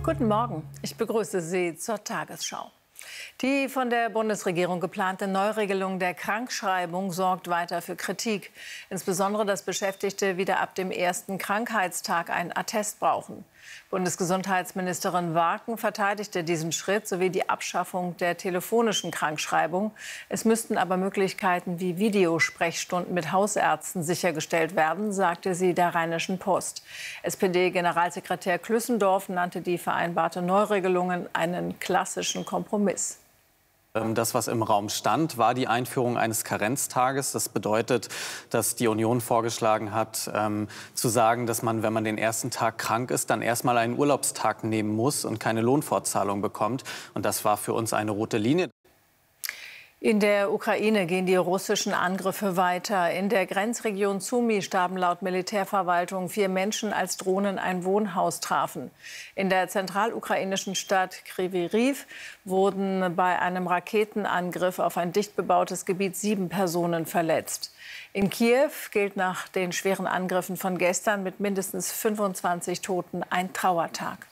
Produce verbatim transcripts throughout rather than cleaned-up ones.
Guten Morgen, ich begrüße Sie zur Tagesschau. Die von der Bundesregierung geplante Neuregelung der Krankschreibung sorgt weiter für Kritik. Insbesondere, dass Beschäftigte wieder ab dem ersten Krankheitstag einen Attest brauchen. Bundesgesundheitsministerin Warken verteidigte diesen Schritt sowie die Abschaffung der telefonischen Krankschreibung. Es müssten aber Möglichkeiten wie Videosprechstunden mit Hausärzten sichergestellt werden, sagte sie der Rheinischen Post. S P D-Generalsekretär Klüssendorf nannte die vereinbarte Neuregelungen einen klassischen Kompromiss. Das, was im Raum stand, war die Einführung eines Karenztages. Das bedeutet, dass die Union vorgeschlagen hat, ähm, zu sagen, dass man, wenn man den ersten Tag krank ist, dann erstmal einen Urlaubstag nehmen muss und keine Lohnfortzahlung bekommt. Und das war für uns eine rote Linie. In der Ukraine gehen die russischen Angriffe weiter. In der Grenzregion Sumy starben laut Militärverwaltung vier Menschen, als Drohnen ein Wohnhaus trafen. In der zentralukrainischen Stadt Kryvyi Rih wurden bei einem Raketenangriff auf ein dicht bebautes Gebiet sieben Personen verletzt. In Kiew gilt nach den schweren Angriffen von gestern mit mindestens fünfundzwanzig Toten ein Trauertag.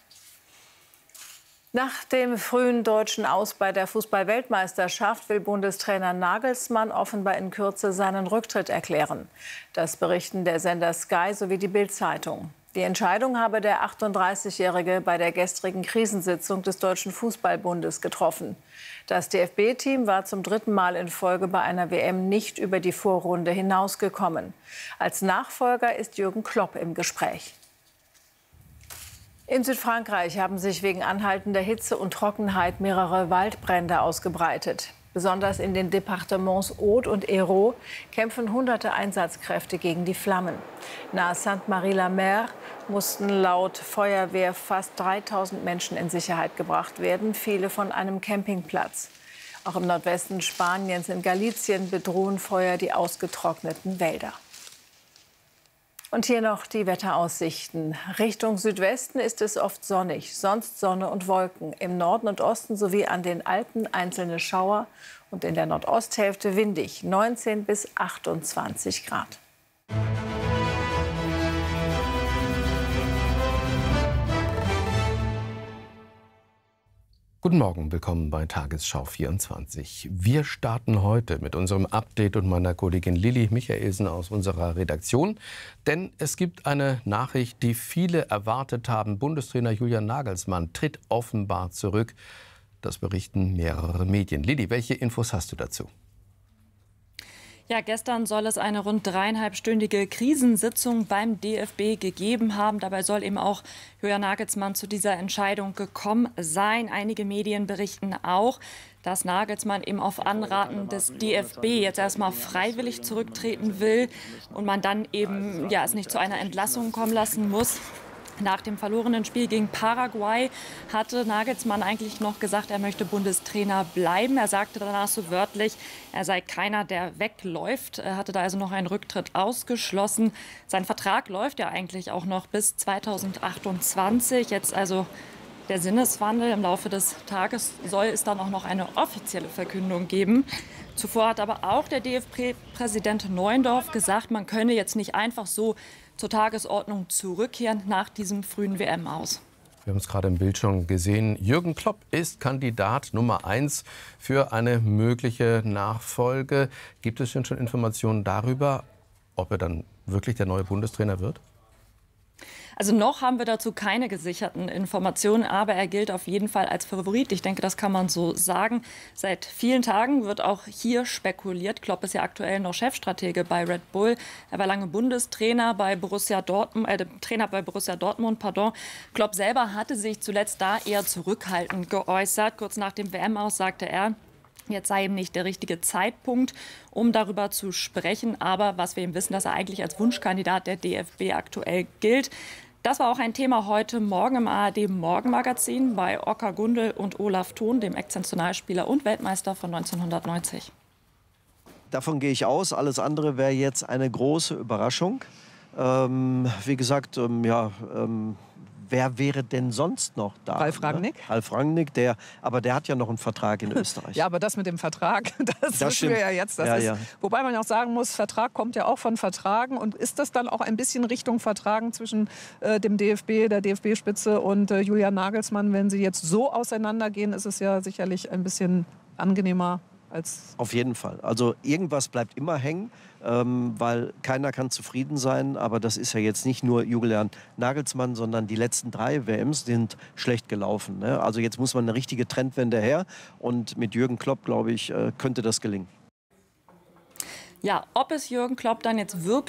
Nach dem frühen deutschen Aus bei der Fußball-Weltmeisterschaft will Bundestrainer Nagelsmann offenbar in Kürze seinen Rücktritt erklären. Das berichten der Sender Sky sowie die Bild-Zeitung. Die Entscheidung habe der achtunddreißigjährige bei der gestrigen Krisensitzung des Deutschen Fußballbundes getroffen. Das D F B-Team war zum dritten Mal in Folge bei einer W M nicht über die Vorrunde hinausgekommen. Als Nachfolger ist Jürgen Klopp im Gespräch. In Südfrankreich haben sich wegen anhaltender Hitze und Trockenheit mehrere Waldbrände ausgebreitet. Besonders in den Departements Aude und Hérault kämpfen hunderte Einsatzkräfte gegen die Flammen. Nahe Sainte-Marie-la-Mer mussten laut Feuerwehr fast dreitausend Menschen in Sicherheit gebracht werden, viele von einem Campingplatz. Auch im Nordwesten Spaniens, in Galicien, bedrohen Feuer die ausgetrockneten Wälder. Und hier noch die Wetteraussichten. Richtung Südwesten ist es oft sonnig, sonst Sonne und Wolken. Im Norden und Osten sowie an den Alpen einzelne Schauer und in der Nordosthälfte windig, neunzehn bis achtundzwanzig Grad. Guten Morgen, willkommen bei Tagesschau vierundzwanzig. Wir starten heute mit unserem Update und meiner Kollegin Lilly Michaelsen aus unserer Redaktion. Denn es gibt eine Nachricht, die viele erwartet haben. Bundestrainer Julian Nagelsmann tritt offenbar zurück. Das berichten mehrere Medien. Lilly, welche Infos hast du dazu? Ja, gestern soll es eine rund dreieinhalbstündige Krisensitzung beim D F B gegeben haben. Dabei soll eben auch Julian Nagelsmann zu dieser Entscheidung gekommen sein. Einige Medien berichten auch, dass Nagelsmann eben auf Anraten des D F B jetzt erstmal freiwillig zurücktreten will und man dann eben ja, es nicht zu einer Entlassung kommen lassen muss. Nach dem verlorenen Spiel gegen Paraguay hatte Nagelsmann eigentlich noch gesagt, er möchte Bundestrainer bleiben. Er sagte danach so wörtlich, er sei keiner, der wegläuft. Er hatte da also noch einen Rücktritt ausgeschlossen. Sein Vertrag läuft ja eigentlich auch noch bis zweitausendachtundzwanzig. Jetzt also der Sinneswandel. Im Laufe des Tages soll es dann auch noch eine offizielle Verkündung geben. Zuvor hat aber auch der D F B-Präsident Neuendorf gesagt, man könne jetzt nicht einfach so zur Tagesordnung zurückkehren nach diesem frühen W M-Aus. Wir haben es gerade im Bild schon gesehen. Jürgen Klopp ist Kandidat Nummer eins für eine mögliche Nachfolge. Gibt es denn schon Informationen darüber, ob er dann wirklich der neue Bundestrainer wird? Also noch haben wir dazu keine gesicherten Informationen, aber er gilt auf jeden Fall als Favorit. Ich denke, das kann man so sagen. Seit vielen Tagen wird auch hier spekuliert. Klopp ist ja aktuell noch Chefstratege bei Red Bull. Er war lange Bundestrainer bei Borussia Dortmund, äh, Trainer bei Borussia Dortmund, pardon. Klopp selber hatte sich zuletzt da eher zurückhaltend geäußert. Kurz nach dem W M-Aus sagte er, jetzt sei eben nicht der richtige Zeitpunkt, um darüber zu sprechen. Aber was wir eben wissen, dass er eigentlich als Wunschkandidat der D F B aktuell gilt. Das war auch ein Thema heute Morgen im A R D-Morgenmagazin bei Oskar Gundel und Olaf Thon, dem Ex-Nationalspieler und Weltmeister von neunzehnhundertneunzig. Davon gehe ich aus. Alles andere wäre jetzt eine große Überraschung. Ähm, wie gesagt, ähm, ja, ähm, wer wäre denn sonst noch da? Ralf Rangnick. Ne? Ralf Rangnick, der, aber der hat ja noch einen Vertrag in Österreich. Ja, aber das mit dem Vertrag, das, das wissen wir ja jetzt. Das ja, ist, ja. Wobei man auch sagen muss, Vertrag kommt ja auch von Vertragen. Und ist das dann auch ein bisschen Richtung Vertragen zwischen äh, dem D F B, der D F B-Spitze und äh, Julian Nagelsmann? Wenn sie jetzt so auseinandergehen, ist es ja sicherlich ein bisschen angenehmer als... Auf jeden Fall. Also irgendwas bleibt immer hängen, ähm, weil keiner kann zufrieden sein. Aber das ist ja jetzt nicht nur Julian Nagelsmann, sondern die letzten drei W Ms sind schlecht gelaufen. Ne? Also jetzt muss man eine richtige Trendwende her. Und mit Jürgen Klopp, glaube ich, äh, könnte das gelingen. Ja, ob es Jürgen Klopp dann jetzt wirklich